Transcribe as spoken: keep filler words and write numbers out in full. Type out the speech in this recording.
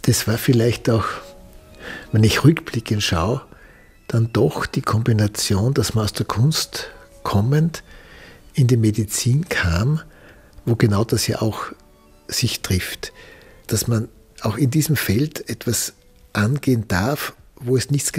das war vielleicht auch, wenn ich rückblickend schaue, dann doch die Kombination, dass man aus der Kunst kommend in die Medizin kam, wo genau das ja auch sich trifft. Dass man auch in diesem Feld etwas angehen darf, wo es nichts